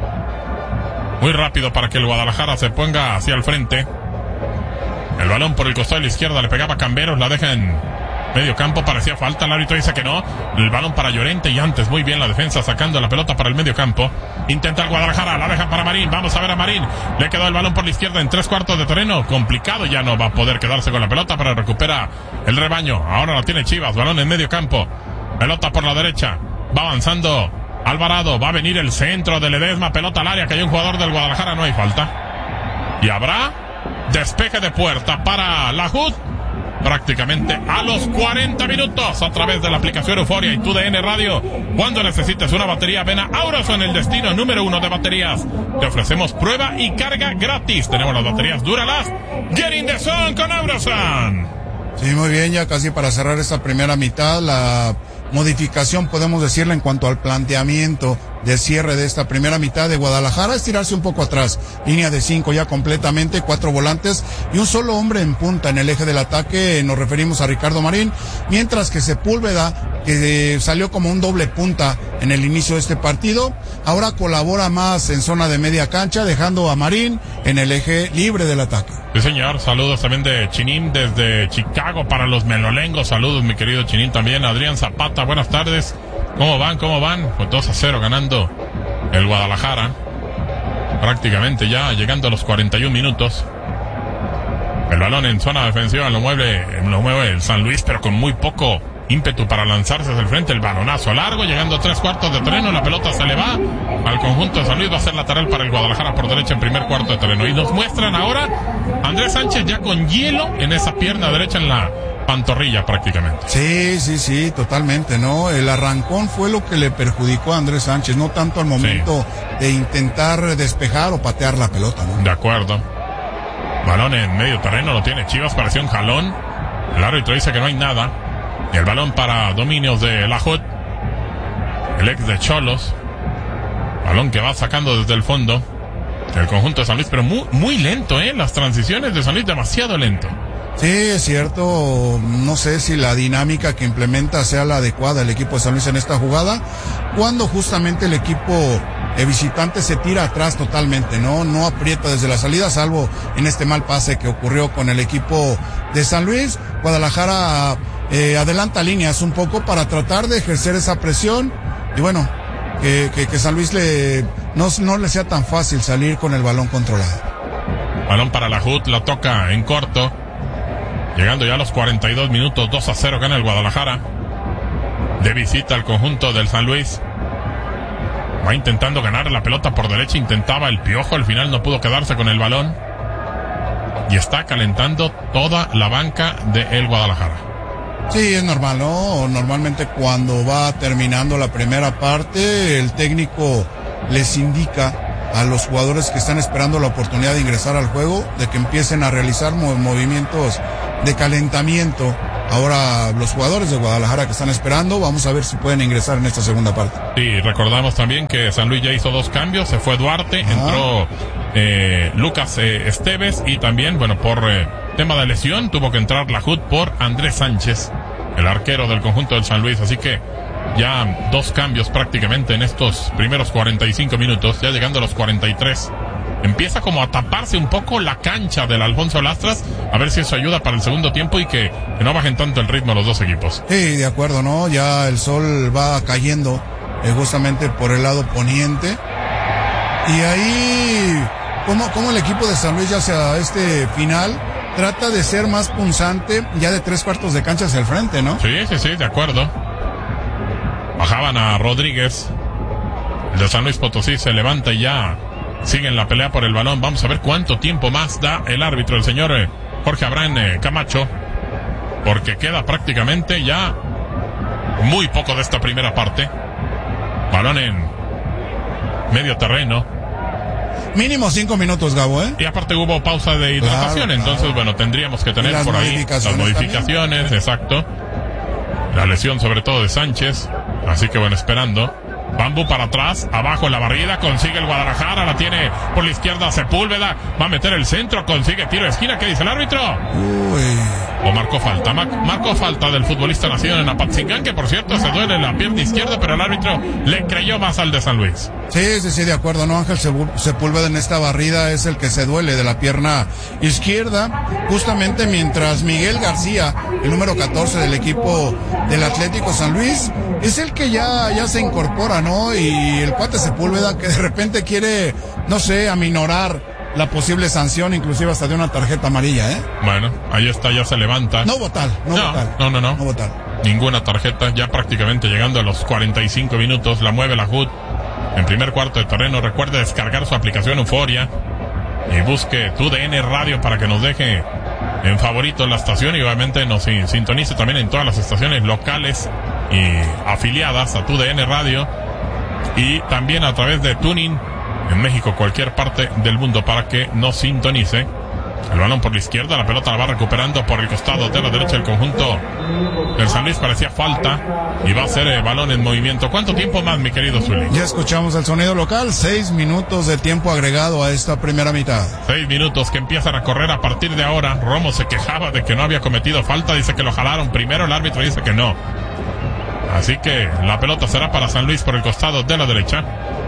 Muy rápido para que el Guadalajara se ponga hacia el frente. El balón por el costado de la izquierda, le pegaba Camberos, la deja en medio campo, parecía falta, el árbitro dice que no. El balón para Llorente, y antes muy bien la defensa sacando la pelota para el medio campo. Intenta el Guadalajara, la deja para Marín, vamos a ver a Marín. Le quedó el balón por la izquierda en 3/4 de terreno, complicado, ya no va a poder quedarse con la pelota, pero recupera el rebaño. Ahora la tiene Chivas, balón en medio campo, pelota por la derecha, va avanzando Alvarado, va a venir el centro de Ledesma, pelota al área, que hay un jugador del Guadalajara, no hay falta. Y habrá despeje de puerta para la HUD, prácticamente a los 40 minutos, a través de la aplicación Euforia y TUDN Radio. Cuando necesites una batería, ven a Auroson, el destino número 1 de baterías. Te ofrecemos prueba y carga gratis. Tenemos las baterías Duralast. Get in the zone con Auroson. Sí, muy bien, ya casi para cerrar esta primera mitad, la modificación, podemos decirle, en cuanto al planteamiento de cierre de esta primera mitad de Guadalajara, es tirarse un poco atrás, línea de 5 ya completamente, 4 volantes y un solo hombre en punta en el eje del ataque. Nos referimos a Ricardo Marín, mientras que Sepúlveda, que salió como un doble punta en el inicio de este partido, ahora colabora más en zona de media cancha, dejando a Marín en el eje libre del ataque. Sí, señor, saludos también de Chinín desde Chicago para los melolengos. Saludos, mi querido Chinín, también Adrián Zapata, buenas tardes. ¿Cómo van? Pues 2-0 ganando el Guadalajara, prácticamente ya llegando a los 41 minutos. El balón en zona defensiva lo mueve el San Luis, pero con muy poco ímpetu para lanzarse hacia el frente. El balonazo largo, llegando a 3/4 de terreno, la pelota se le va al conjunto de San Luis. Va a ser lateral para el Guadalajara por derecha en primer cuarto de terreno, y nos muestran ahora Andrés Sánchez ya con hielo en esa pierna derecha, en la pantorrilla prácticamente. Sí, totalmente, ¿no? El arrancón fue lo que le perjudicó a Andrés Sánchez, no tanto al momento de intentar despejar o patear la pelota, ¿no? De acuerdo. Balón en medio terreno, lo tiene Chivas, pareció un jalón. El árbitro dice que no hay nada. Y el balón para dominios de la HUD, el ex de Xolos. Balón que va sacando desde el fondo el conjunto de San Luis, pero muy lento, las transiciones de San Luis, demasiado lento. Sí, es cierto, no sé si la dinámica que implementa sea la adecuada el equipo de San Luis en esta jugada, cuando justamente el equipo visitante se tira atrás totalmente, no aprieta desde la salida, salvo en este mal pase que ocurrió con el equipo de San Luis. Guadalajara adelanta líneas un poco para tratar de ejercer esa presión, y bueno, que San Luis no le sea tan fácil salir con el balón controlado. Balón para la HUD, la toca en corto. Llegando ya a los 42 minutos, 2-0 gana el Guadalajara. De visita al conjunto del San Luis. Va intentando ganar la pelota por derecha, intentaba el Piojo, al final no pudo quedarse con el balón. Y está calentando toda la banca del Guadalajara. Sí, es normal, ¿no? Normalmente cuando va terminando la primera parte, el técnico les indica a los jugadores que están esperando la oportunidad de ingresar al juego, de que empiecen a realizar movimientos de calentamiento. Ahora los jugadores de Guadalajara que están esperando, vamos a ver si pueden ingresar en esta segunda parte. Sí, recordamos también que San Luis ya hizo 2 cambios, se fue Duarte, entró Lucas Esteves, y también, bueno, por tema de lesión tuvo que entrar la HUD por Andrés Sánchez, el arquero del conjunto del San Luis, así que ya 2 cambios prácticamente en estos primeros 45 minutos, ya llegando a los 43. Empieza como a taparse un poco la cancha del Alfonso Lastras, a ver si eso ayuda para el segundo tiempo y que no bajen tanto el ritmo los dos equipos. Sí, de acuerdo, ¿no? Ya el sol va cayendo justamente por el lado poniente. Y ahí, como el equipo de San Luis ya hacia este final trata de ser más punzante, ya de 3/4 de cancha hacia el frente, ¿no? Sí, de acuerdo. Bajaban a Rodríguez. El de San Luis Potosí se levanta y ya siguen la pelea por el balón. Vamos a ver cuánto tiempo más da el árbitro, el señor Jorge Abraham Camacho, porque queda prácticamente ya muy poco de esta primera parte. Balón en medio terreno. Mínimo 5 minutos, Gabo, ¿eh? Y aparte hubo pausa de hidratación, entonces, bueno, tendríamos que tener por ahí las modificaciones, también. Exacto. La lesión sobre todo de Sánchez, así que bueno, esperando. Bambú para atrás, abajo en la barrida, consigue el Guadalajara, la tiene por la izquierda Sepúlveda, va a meter el centro, consigue tiro de esquina. ¿Qué dice el árbitro? O marcó falta, marcó falta del futbolista nacido en Apatzingán, que por cierto se duele la pierna izquierda, pero el árbitro le creyó más al de San Luis. Sí, de acuerdo, ¿no? Ángel Sepúlveda en esta barrida es el que se duele de la pierna izquierda, justamente mientras Miguel García, el número 14 del equipo del Atlético San Luis, es el que ya se incorpora, ¿no? Y el cuate Sepúlveda que de repente quiere, no sé, aminorar la posible sanción, inclusive hasta de una tarjeta amarilla, ¿eh? Bueno, ahí está, ya se levanta. No hubo tal. Ninguna tarjeta, ya prácticamente llegando a los 45 minutos, la mueve la HUD en primer cuarto de terreno. Recuerde descargar su aplicación Euforia y busque TUDN Radio para que nos deje en favorito la estación y obviamente nos sintonice también en todas las estaciones locales y afiliadas a TUDN Radio, y también a través de Tuning en México, cualquier parte del mundo, para que nos sintonice. El balón por la izquierda, la pelota la va recuperando por el costado de la derecha el conjunto del San Luis, parecía falta y va a ser el balón en movimiento. ¿Cuánto tiempo más, mi querido Zuli? Ya escuchamos el sonido local, 6 minutos de tiempo agregado a esta primera mitad. 6 minutos que empiezan a correr a partir de ahora. Romo se quejaba de que no había cometido falta, dice que lo jalaron primero, el árbitro dice que no. Así que la pelota será para San Luis por el costado de la derecha.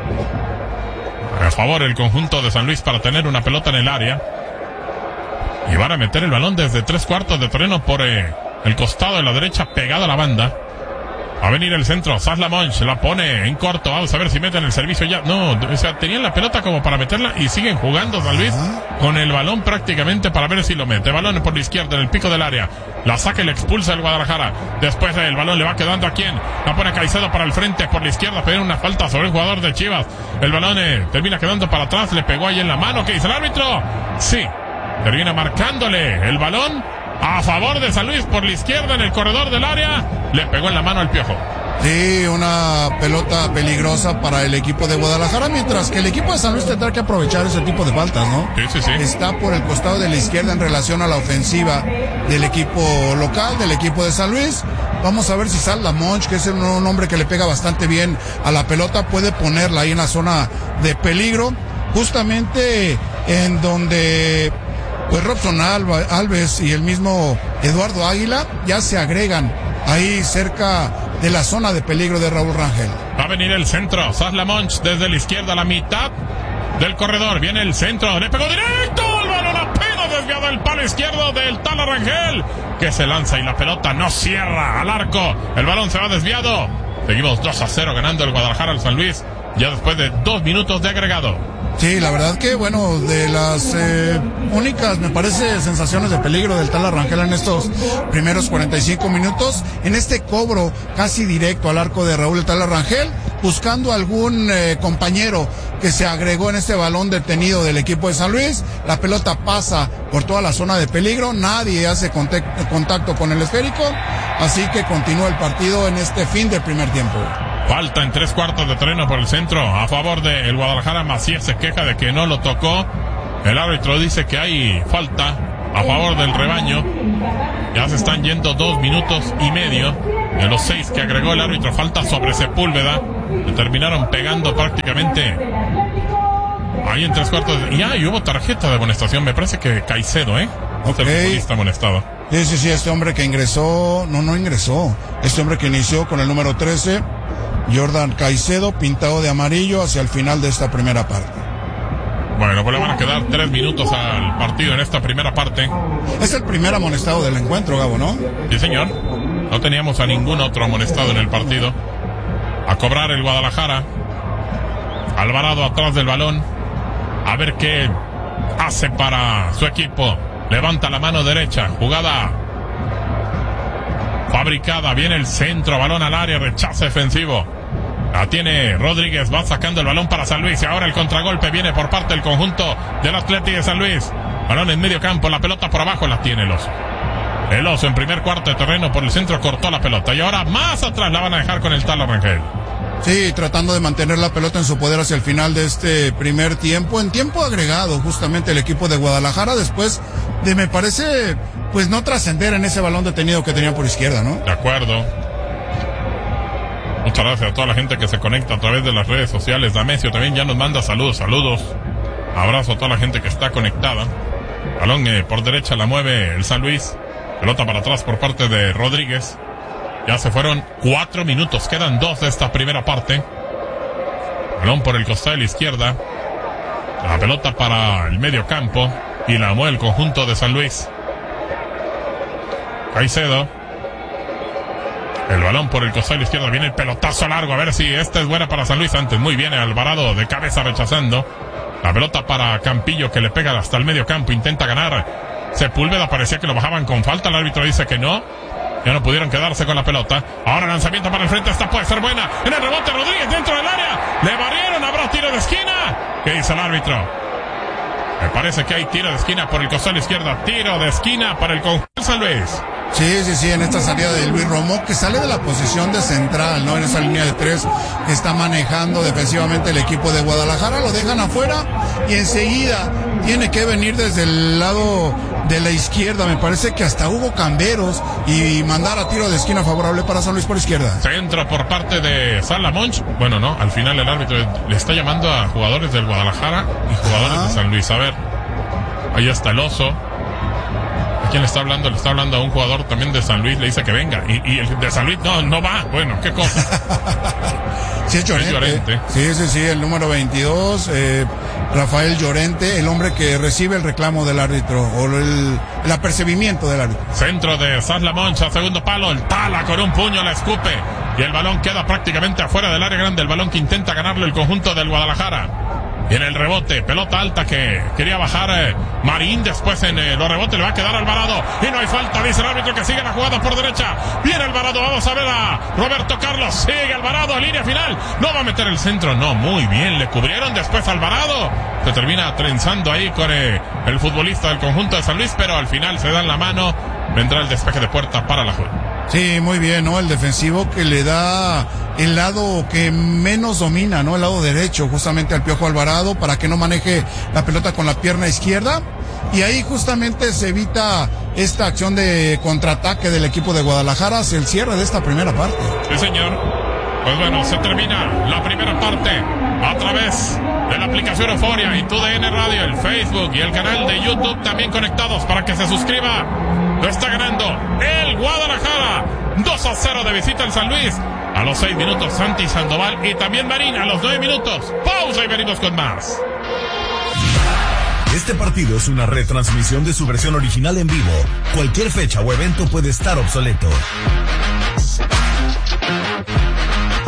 A favor el conjunto de San Luis para tener una pelota en el área. Y van a meter el balón desde 3/4 de terreno por el costado de la derecha, pegado a la banda. Va a venir el centro, Sasla Monch la pone en corto, vamos a ver si meten el servicio ya. No, o sea, tenían la pelota como para meterla y siguen jugando San Luis con el balón prácticamente para ver si lo mete. Balón por la izquierda en el pico del área, la saca y le expulsa el Guadalajara. Después el balón le va quedando a quién, la pone Caicedo para el frente por la izquierda, pedir una falta sobre el jugador de Chivas. El balón termina quedando para atrás, le pegó ahí en la mano. ¿Qué dice el árbitro? Sí, termina marcándole el balón a favor de San Luis por la izquierda en el corredor del área. Le pegó en la mano al Piojo. Sí, una pelota peligrosa para el equipo de Guadalajara, mientras que el equipo de San Luis tendrá que aprovechar ese tipo de faltas, ¿no? Sí. Está por el costado de la izquierda en relación a la ofensiva del equipo local, del equipo de San Luis. Vamos a ver si Sasla Monch, que es un hombre que le pega bastante bien a la pelota, puede ponerla ahí en la zona de peligro, justamente en donde pues Robson Alves y el mismo Eduardo Águila ya se agregan ahí cerca de la zona de peligro de Raúl Rangel. Va a venir el centro, Sasla Monch desde la izquierda a la mitad del corredor, viene el centro, le pegó directo, el balón apenas desviado del palo izquierdo del Tala Rangel, que se lanza y la pelota no cierra al arco, el balón se va desviado Seguimos 2-0 ganando el Guadalajara al San Luis, ya después de 2 minutos de agregado. Sí, la verdad que, bueno, de las únicas, me parece, sensaciones de peligro del Tala Rangel en estos primeros 45 minutos, en este cobro casi directo al arco de Raúl el Tala Rangel, buscando algún compañero que se agregó en este balón detenido del equipo de San Luis. La pelota pasa por toda la zona de peligro, nadie hace contacto con el esférico, así que continúa el partido en este fin del primer tiempo. Falta en 3/4 de terreno por el centro a favor del Guadalajara. Macías se queja de que no lo tocó. El árbitro dice que hay falta a favor del rebaño. Ya se están yendo 2 minutos y medio de los 6 que agregó el árbitro. Falta sobre Sepúlveda. Le terminaron pegando prácticamente ahí en 3/4. Y hubo tarjeta de amonestación. Me parece que Caicedo, Es el futbolista amonestado. Sí, este hombre que ingresó, no ingresó. Este hombre que inició con el número 13, Jordan Caicedo, pintado de amarillo hacia el final de esta primera parte. Bueno, pues le van a quedar 3 minutos al partido en esta primera parte. Es el primer amonestado del encuentro, Gabo, ¿no? Sí, señor. No teníamos a ningún otro amonestado en el partido. A cobrar el Guadalajara. Alvarado atrás del balón. A ver qué hace para su equipo. Levanta la mano derecha. Jugada fabricada. Viene el centro. Balón al área. Rechazo defensivo. La tiene Rodríguez. Va sacando el balón para San Luis. Y ahora el contragolpe viene por parte del conjunto del Atleti de San Luis. Balón en medio campo. La pelota por abajo la tiene el Oso. El Oso en primer cuarto de terreno por el centro cortó la pelota. Y ahora más atrás la van a dejar con el Tala Rangel. Sí, tratando de mantener la pelota en su poder hacia el final de este primer tiempo. En tiempo agregado, justamente el equipo de Guadalajara, después de, me parece, pues no trascender en ese balón detenido que tenía por izquierda, ¿no? De acuerdo. Muchas gracias a toda la gente que se conecta a través de las redes sociales. Damesio también ya nos manda saludos. Abrazo a toda la gente que está conectada. Balón por derecha la mueve el San Luis. Pelota para atrás por parte de Rodríguez. Ya se fueron 4 minutos, quedan 2 de esta primera parte. Balón por el costado de la izquierda. La pelota para el medio campo. Y la mueve el conjunto de San Luis. Caicedo. El balón por el costado de la izquierda. Viene el pelotazo largo. A ver si esta es buena para San Luis antes. Muy bien, Alvarado de cabeza rechazando. La pelota para Campillo que le pega hasta el medio campo. Intenta ganar. Sepúlveda, parecía que lo bajaban con falta. El árbitro dice que no. Ya no pudieron quedarse con la pelota. Ahora lanzamiento para el frente. Esta puede ser buena. En el rebote Rodríguez dentro del área. Le barrieron. Habrá tiro de esquina. ¿Qué dice el árbitro? Me parece que hay tiro de esquina por el costado de la izquierda. Tiro de esquina para el conjunto de San Luis. Sí, en esta salida de Luis Romo, que sale de la posición de central, ¿no? En esa línea de 3 que está manejando defensivamente el equipo de Guadalajara, lo dejan afuera y enseguida tiene que venir desde el lado de la izquierda. Me parece que hasta hubo camberos y mandar a tiro de esquina favorable para San Luis por izquierda. Centro por parte de Salamonch. Bueno, no, al final el árbitro le está llamando a jugadores del Guadalajara y jugadores de San Luis. A ver, ahí está el Oso. ¿A quién le está hablando? Le está hablando a un jugador también de San Luis, le dice que venga. Y el de San Luis no va. Bueno, qué cosa. Sí, es Llorente. Sí, el número 22, Rafael Llorente, el hombre que recibe el reclamo del árbitro, o el apercibimiento del árbitro. Centro de Sasla Moncha, segundo palo, el Tala con un puño la escupe, y el balón queda prácticamente afuera del área grande, el balón que intenta ganarlo el conjunto del Guadalajara. Viene el rebote, pelota alta que quería bajar Marín, después en los rebotes le va a quedar Alvarado, y no hay falta, dice el árbitro que sigue la jugada por derecha. Viene Alvarado, vamos a ver a Roberto Carlos, sigue Alvarado a línea final, no va a meter el centro, no, muy bien, le cubrieron, después Alvarado se termina trenzando ahí con el futbolista del conjunto de San Luis, pero al final se dan la mano, vendrá el despeje de puerta para la jugada. Sí, muy bien, ¿no? El defensivo que le da el lado que menos domina, ¿no? El lado derecho, justamente al Piojo Alvarado, para que no maneje la pelota con la pierna izquierda. Y ahí justamente se evita esta acción de contraataque del equipo de Guadalajara hacia el cierre de esta primera parte. Sí, señor. Pues bueno, se termina la primera parte a través de la aplicación Euforia y TUDN Radio, el Facebook y el canal de YouTube también conectados para que se suscriba. Lo está ganando el Guadalajara 2-0 de visita al San Luis. A los 6 minutos Santi Sandoval y también Marín a los 9 minutos. Pausa y venimos con más. Este partido es una retransmisión de su versión original en vivo. Cualquier fecha o evento puede estar obsoleto.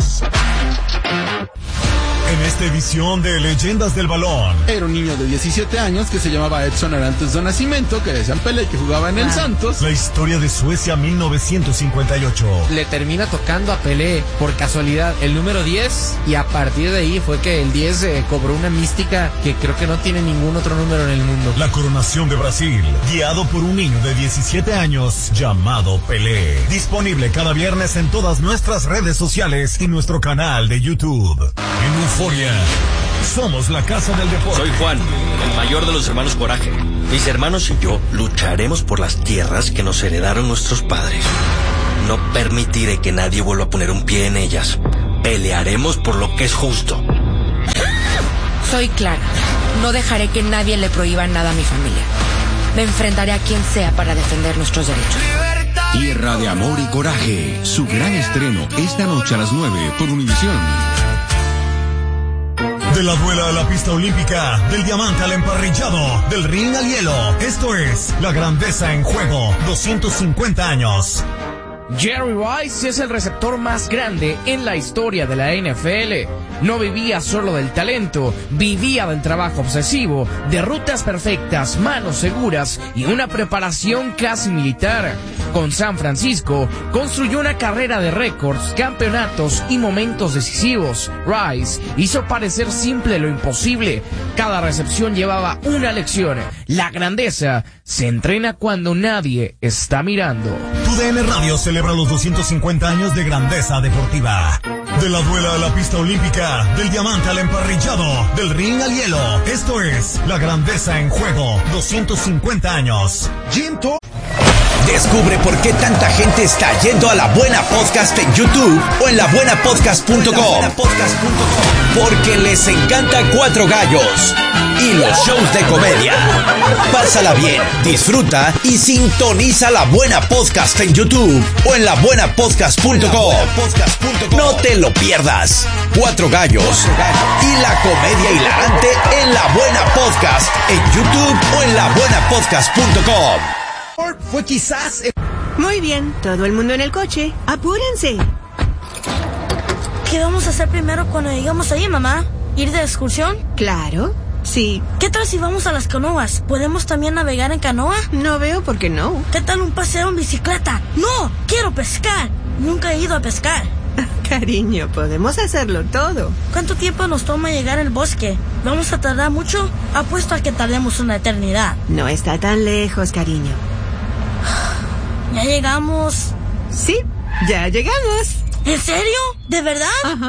En esta edición de Leyendas del Balón. Era un niño de 17 años que se llamaba Edson Arantes do Nascimento, que decían Pelé, que jugaba en el Santos. La historia de Suecia 1958. Le termina tocando a Pelé, por casualidad, el número 10, y a partir de ahí fue que el 10 cobró una mística que creo que no tiene ningún otro número en el mundo. La coronación de Brasil, guiado por un niño de 17 años llamado Pelé. Disponible cada viernes en todas nuestras redes sociales y nuestro canal de YouTube. En Euforia, somos la casa del deporte. Soy Juan, el mayor de los hermanos Coraje. Mis hermanos y yo lucharemos por las tierras que nos heredaron nuestros padres. No permitiré que nadie vuelva a poner un pie en ellas. Pelearemos por lo que es justo. Soy Clara. No dejaré que nadie le prohíba nada a mi familia. Me enfrentaré a quien sea para defender nuestros derechos. Tierra de Amor y Coraje. Su gran estreno esta noche a las 9 por Univisión. De la duela a la pista olímpica, del diamante al emparrillado, del ring al hielo. Esto es La Grandeza en Juego, 250 años. Jerry Rice es el receptor más grande en la historia de la NFL. No vivía solo del talento, vivía del trabajo obsesivo, de rutas perfectas, manos seguras y una preparación casi militar. Con San Francisco, construyó una carrera de récords, campeonatos y momentos decisivos. Rice hizo parecer simple lo imposible. Cada recepción llevaba una lección. La grandeza se entrena cuando nadie está mirando. TUDN Radio celebra los 250 años de grandeza deportiva. De la duela a la pista olímpica, del diamante al emparrillado, del ring al hielo. Esto es La Grandeza en Juego, 250 años. Descubre por qué tanta gente está yendo a La Buena Podcast en YouTube o en labuenapodcast.com. Porque les encanta Cuatro Gallos y los shows de comedia. Pásala bien, disfruta y sintoniza La Buena Podcast en YouTube o en labuenapodcast.com. No te lo pierdas. Cuatro Gallos y la comedia hilarante en La Buena Podcast en YouTube o en labuenapodcast.com. Fue quizás... Muy bien, todo el mundo en el coche. ¡Apúrense! ¿Qué vamos a hacer primero cuando llegamos ahí, mamá? ¿Ir de excursión? Claro, sí. ¿Qué tal si vamos a las canoas? ¿Podemos también navegar en canoa? No veo por qué no. ¿Qué tal un paseo en bicicleta? ¡No! ¡Quiero pescar! Nunca he ido a pescar. Cariño, podemos hacerlo todo. ¿Cuánto tiempo nos toma llegar al bosque? ¿Vamos a tardar mucho? Apuesto a que tardemos una eternidad. No está tan lejos, cariño. ¿Ya llegamos? Sí, ya llegamos. ¿En serio? ¿De verdad? Ajá.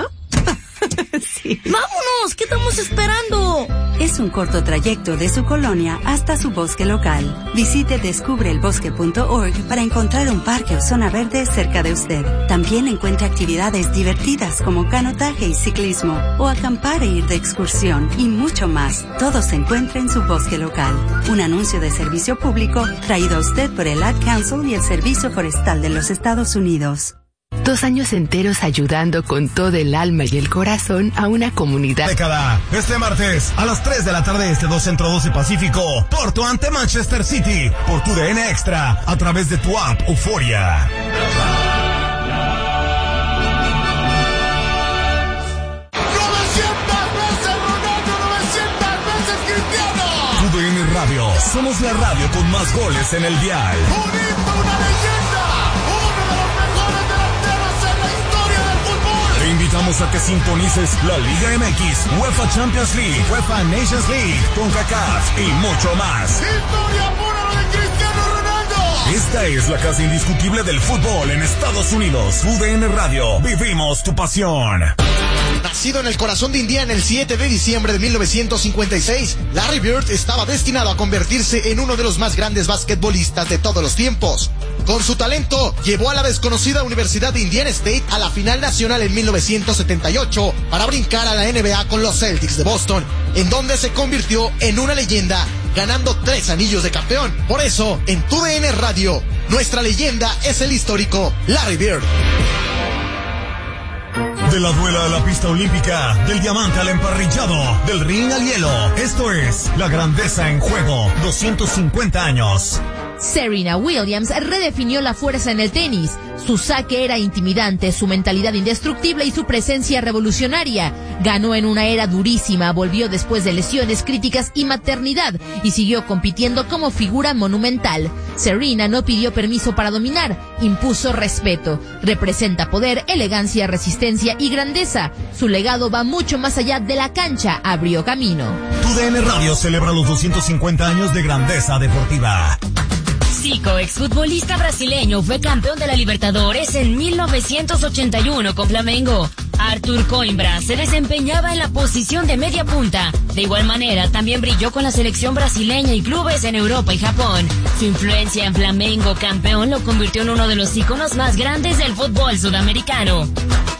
Sí. ¡Vámonos! ¿Qué estamos esperando? Es un corto trayecto de su colonia hasta su bosque local. Visite descubreelbosque.org para encontrar un parque o zona verde cerca de usted. También encuentre actividades divertidas como canotaje y ciclismo, o acampar e ir de excursión, y mucho más. Todo se encuentra en su bosque local. Un anuncio de servicio público traído a usted por el Ad Council y el Servicio Forestal de los Estados Unidos. 2 años enteros ayudando con todo el alma y el corazón a una comunidad. Década. Este martes a las 3 de la tarde este 2 Centro 12 Pacífico. Porto ante Manchester City. Por tu DN Extra. A través de tu app Euforia. 900 veces Ronaldo, 900 veces Cristiano. Tu DN Radio. Somos la radio con más goles en el dial. Un himno, una leyenda. Te invitamos a que sintonices la Liga MX, UEFA Champions League, UEFA Nations League, CONCACAF y mucho más. ¡Historia pura lo de Cristiano Ronaldo! Esta es la casa indiscutible del fútbol en Estados Unidos. UDN Radio, vivimos tu pasión. Nacido en el corazón de Indiana el 7 de diciembre de 1956, Larry Bird estaba destinado a convertirse en uno de los más grandes basquetbolistas de todos los tiempos. Con su talento, llevó a la desconocida Universidad de Indiana State a la final nacional en 1978 para brincar a la NBA con los Celtics de Boston, en donde se convirtió en una leyenda, ganando 3 anillos de campeón. Por eso, en TUDN Radio, nuestra leyenda es el histórico Larry Bird. De la duela a la pista olímpica, del diamante al emparrillado, del ring al hielo. Esto es La Grandeza en Juego, 250 años. Serena Williams redefinió la fuerza en el tenis. Su saque era intimidante, su mentalidad indestructible y su presencia revolucionaria. Ganó en una era durísima, volvió después de lesiones críticas y maternidad y siguió compitiendo como figura monumental. Serena no pidió permiso para dominar, impuso respeto. Representa poder, elegancia, resistencia y grandeza. Su legado va mucho más allá de la cancha, abrió camino. TUDN Radio celebra los 250 años de grandeza deportiva. Zico, exfutbolista brasileño, fue campeón de la Libertadores en 1981 con Flamengo. Arthur Coimbra se desempeñaba en la posición de media punta. De igual manera, también brilló con la selección brasileña y clubes en Europa y Japón. Su influencia en Flamengo campeón lo convirtió en uno de los íconos más grandes del fútbol sudamericano.